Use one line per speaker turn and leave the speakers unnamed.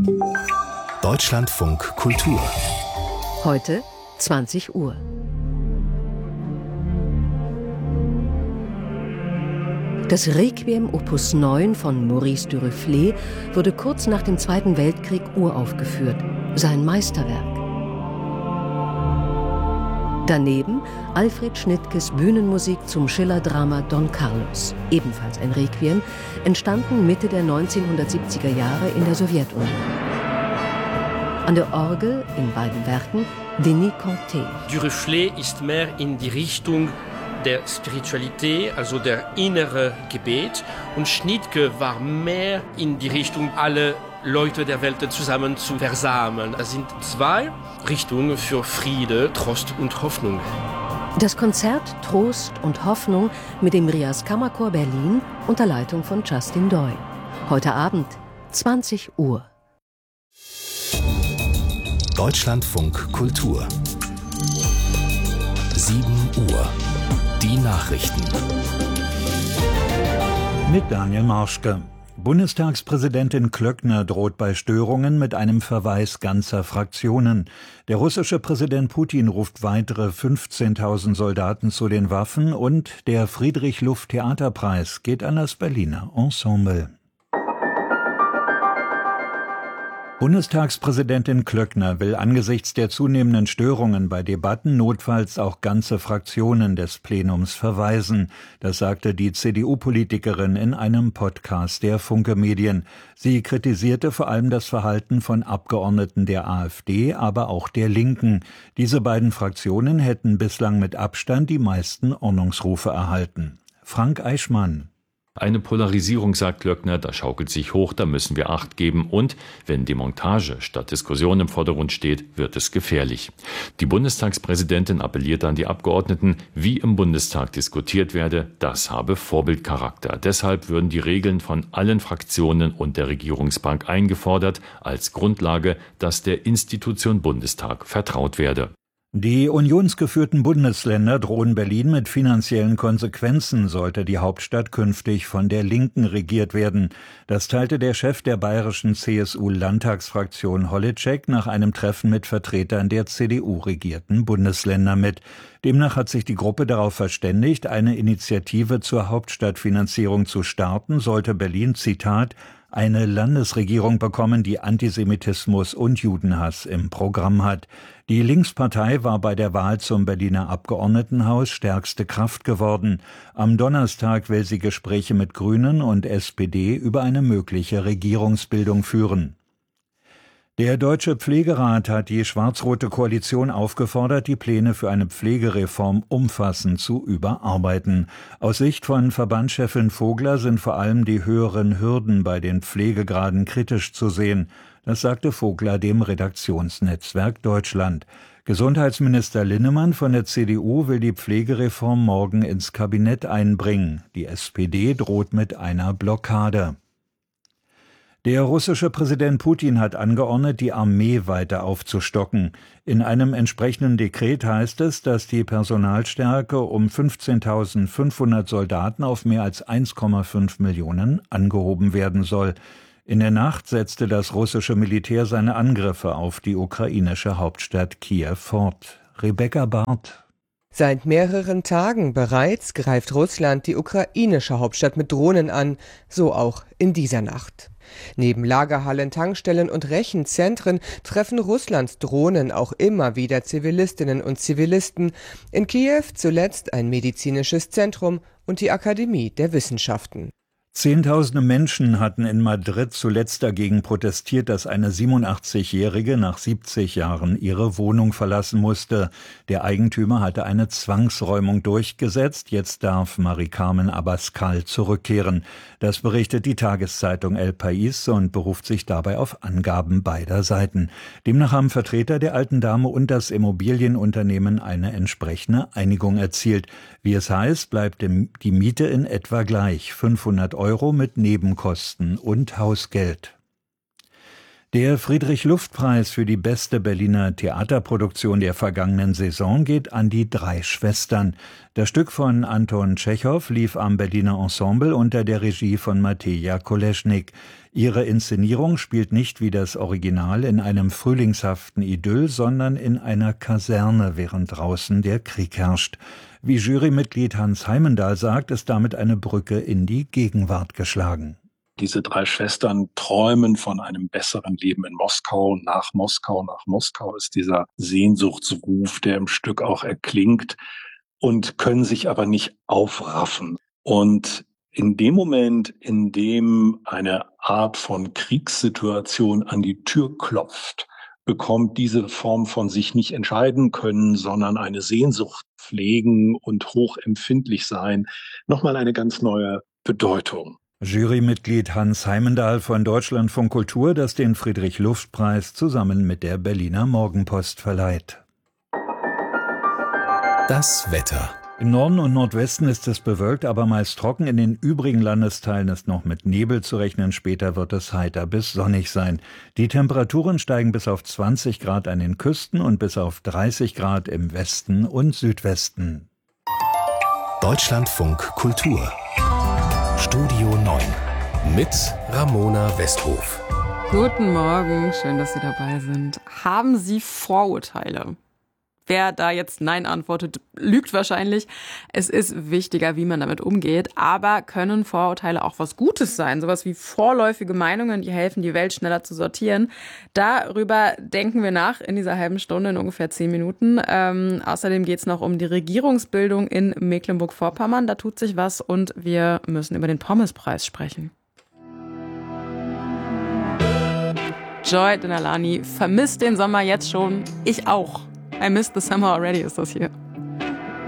Deutschlandfunk Kultur.
Heute 20 Uhr. Das Requiem Opus 9 von Maurice Duruflé wurde kurz nach dem Zweiten Weltkrieg uraufgeführt, sein Meisterwerk. Daneben Alfred Schnittkes Bühnenmusik zum Schiller-Drama Don Carlos, ebenfalls ein Requiem, entstanden Mitte der 1970er Jahre in der Sowjetunion. An der Orgel in beiden Werken Denis Conté.
Duruflé ist mehr in die Richtung der Spiritualität, also der innere Gebet, und Schnittke war mehr in die Richtung, alle Leute der Welt zusammen zu versammeln. Es sind zwei Richtungen für Friede, Trost und Hoffnung.
Das Konzert Trost und Hoffnung mit dem Rias Kammerchor Berlin unter Leitung von Justin Doyle. Heute Abend 20 Uhr.
Deutschlandfunk Kultur. 7 Uhr. Die Nachrichten.
Mit Daniel Marschke. Bundestagspräsidentin Klöckner droht bei Störungen mit einem Verweis ganzer Fraktionen. Der russische Präsident Putin ruft weitere 15.000 Soldaten zu den Waffen und der Friedrich-Luft-Theaterpreis geht an das Berliner Ensemble. Bundestagspräsidentin Klöckner will angesichts der zunehmenden Störungen bei Debatten notfalls auch ganze Fraktionen des Plenums verweisen. Das sagte die CDU-Politikerin in einem Podcast der Funke Medien. Sie kritisierte vor allem das Verhalten von Abgeordneten der AfD, aber auch der Linken. Diese beiden Fraktionen hätten bislang mit Abstand die meisten Ordnungsrufe erhalten. Frank Eichmann.
Eine Polarisierung, sagt Klöckner, da schaukelt sich hoch, da müssen wir Acht geben und, wenn Demontage statt Diskussion im Vordergrund steht, wird es gefährlich. Die Bundestagspräsidentin appelliert an die Abgeordneten, wie im Bundestag diskutiert werde, das habe Vorbildcharakter. Deshalb würden die Regeln von allen Fraktionen und der Regierungsbank eingefordert, als Grundlage, dass der Institution Bundestag vertraut werde.
Die unionsgeführten Bundesländer drohen Berlin mit finanziellen Konsequenzen, sollte die Hauptstadt künftig von der Linken regiert werden. Das teilte der Chef der bayerischen CSU-Landtagsfraktion Holleczek nach einem Treffen mit Vertretern der CDU-regierten Bundesländer mit. Demnach hat sich die Gruppe darauf verständigt, eine Initiative zur Hauptstadtfinanzierung zu starten, sollte Berlin, Zitat, eine Landesregierung bekommen, die Antisemitismus und Judenhass im Programm hat. Die Linkspartei war bei der Wahl zum Berliner Abgeordnetenhaus stärkste Kraft geworden. Am Donnerstag will sie Gespräche mit Grünen und SPD über eine mögliche Regierungsbildung führen. Der Deutsche Pflegerat hat die schwarz-rote Koalition aufgefordert, die Pläne für eine Pflegereform umfassend zu überarbeiten. Aus Sicht von Verbandschefin Vogler sind vor allem die höheren Hürden bei den Pflegegraden kritisch zu sehen. Das sagte Vogler dem Redaktionsnetzwerk Deutschland. Gesundheitsminister Linnemann von der CDU will die Pflegereform morgen ins Kabinett einbringen. Die SPD droht mit einer Blockade. Der russische Präsident Putin hat angeordnet, die Armee weiter aufzustocken. In einem entsprechenden Dekret heißt es, dass die Personalstärke um 15.500 Soldaten auf mehr als 1,5 Millionen angehoben werden soll. In der Nacht setzte das russische Militär seine Angriffe auf die ukrainische Hauptstadt Kiew fort. Rebecca Barth.
Seit mehreren Tagen bereits greift Russland die ukrainische Hauptstadt mit Drohnen an, so auch in dieser Nacht. Neben Lagerhallen, Tankstellen und Rechenzentren treffen Russlands Drohnen auch immer wieder Zivilistinnen und Zivilisten. In Kiew zuletzt ein medizinisches Zentrum und die Akademie der Wissenschaften.
Zehntausende Menschen hatten in Madrid zuletzt dagegen protestiert, dass eine 87-Jährige nach 70 Jahren ihre Wohnung verlassen musste. Der Eigentümer hatte eine Zwangsräumung durchgesetzt. Jetzt darf Mari-Carmen Abascal zurückkehren. Das berichtet die Tageszeitung El País und beruft sich dabei auf Angaben beider Seiten. Demnach haben Vertreter der alten Dame und das Immobilienunternehmen eine entsprechende Einigung erzielt. Wie es heißt, bleibt die Miete in etwa gleich, 500 € mit Nebenkosten und Hausgeld. Der Friedrich-Luft-Preis für die beste Berliner Theaterproduktion der vergangenen Saison geht an die Drei Schwestern. Das Stück von Anton Tschechow lief am Berliner Ensemble unter der Regie von Mateja Koleschnik. Ihre Inszenierung spielt nicht wie das Original in einem frühlingshaften Idyll, sondern in einer Kaserne, während draußen der Krieg herrscht. Wie Jurymitglied Hans Heimendahl sagt, ist damit eine Brücke in die Gegenwart geschlagen.
Diese drei Schwestern träumen von einem besseren Leben in Moskau. Nach Moskau ist dieser Sehnsuchtsruf, der im Stück auch erklingt, und können sich aber nicht aufraffen. Und in dem Moment, in dem eine Art von Kriegssituation an die Tür klopft, bekommt diese Form von sich nicht entscheiden können, sondern eine Sehnsucht pflegen und hochempfindlich sein, nochmal eine ganz neue Bedeutung.
Jurymitglied Hans Heimendahl von Deutschlandfunk Kultur, das den Friedrich-Luft-Preis zusammen mit der Berliner Morgenpost verleiht.
Das Wetter.
Im Norden und Nordwesten ist es bewölkt, aber meist trocken. In den übrigen Landesteilen ist noch mit Nebel zu rechnen. Später wird es heiter bis sonnig sein. Die Temperaturen steigen bis auf 20 Grad an den Küsten und bis auf 30 Grad im Westen und Südwesten.
Deutschlandfunk Kultur. Studio 9 mit Ramona Westhof.
Guten Morgen, schön, dass Sie dabei sind. Haben Sie Vorurteile? Wer da jetzt Nein antwortet, lügt wahrscheinlich. Es ist wichtiger, wie man damit umgeht. Aber können Vorurteile auch was Gutes sein? Sowas wie vorläufige Meinungen, die helfen, die Welt schneller zu sortieren. Darüber denken wir nach in dieser halben Stunde, in ungefähr 10 Minuten. Außerdem geht es noch um die Regierungsbildung in Mecklenburg-Vorpommern. Da tut sich was und wir müssen über den Pommespreis sprechen. Joy Denalani vermisst den Sommer jetzt schon. Ich auch. I missed the summer already ist das hier.